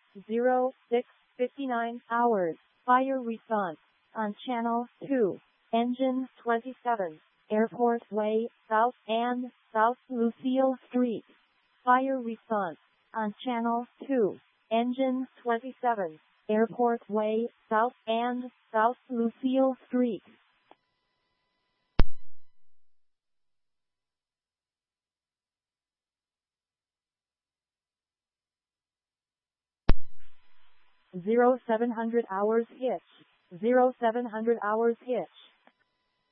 06:59 hours. Fire response on Channel 2. Engine 27, Airport Way, South and South Lucille Street. Fire response on Channel 2. Engine 27, Airport Way, South and South Lucille Street. Zero 700 hours hitch. 0700 hours hitch.